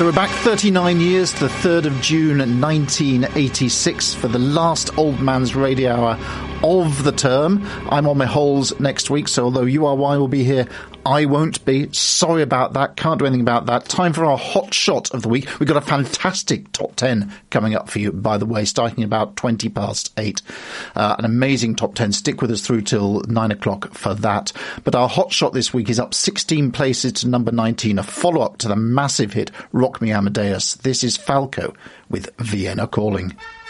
So we're back 39 years, the 3rd of June 1986, for the last Old Man's Radio Hour of the term. I'm on my holes next week, so although URY will be here, I won't be. Sorry about that. Can't do anything about that. Time for our hot shot of the week. We've got a fantastic top 10 coming up for you, by the way, starting about 20 past 8. An amazing top 10. Stick with us through till 9 o'clock for that. But our hot shot this week is up 16 places to number 19, a follow-up to the massive hit Rock Me Amadeus. This is Falco with Vienna Calling.